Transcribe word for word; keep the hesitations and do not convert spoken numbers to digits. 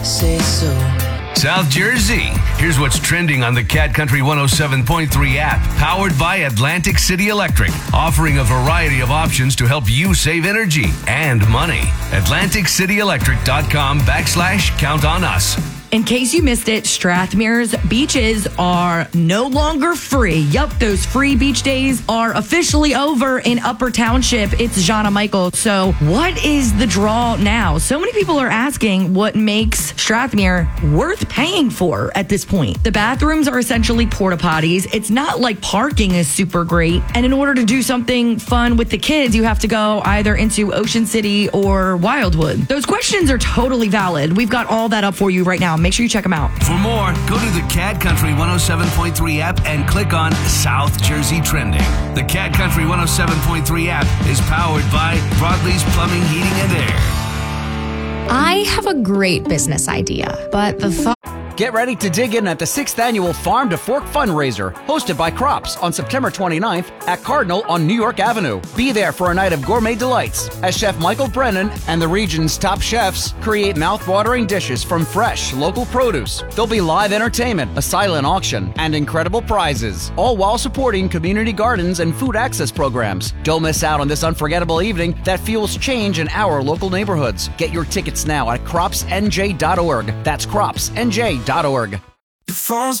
Say so. South Jersey. Here's what's trending on the Cat Country one oh seven point three app, powered by Atlantic City Electric, offering a variety of options to help you save energy and money. Atlantic City Electric dot com backslash count on us. In case you missed it, Strathmere's beaches are no longer free. Yup, those free beach days are officially over in Upper Township. It's Jana Michael. So what is the draw now? So many people are asking what makes Strathmere worth paying for at this point. The bathrooms are essentially porta potties. It's not like parking is super great. And in order to do something fun with the kids, you have to go either into Ocean City or Wildwood. Those questions are totally valid. We've got all that up for you right now. Make sure you check them out. For more, go to the Cat Country one oh seven point three app and click on South Jersey Trending. The Cat Country one oh seven point three app is powered by Broadlee's Plumbing, Heating, and Air. I have a great business idea, but the thought... Get ready to dig in at the sixth Annual Farm to Fork Fundraiser, hosted by Crops on September twenty-ninth at Cardinal on New York Avenue. Be there for a night of gourmet delights as Chef Michael Brennan and the region's top chefs create mouth-watering dishes from fresh, local produce. There'll be live entertainment, a silent auction, and incredible prizes, all while supporting community gardens and food access programs. Don't miss out on this unforgettable evening that fuels change in our local neighborhoods. Get your tickets now at crops n j dot org. That's crops n j dot org. Your phone's